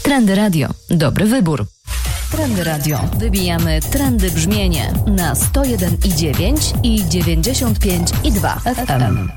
Trendy Radio. Dobry wybór. Trendy Radio. Wybijamy trendy brzmienie na 101,9 i 95,2 FM.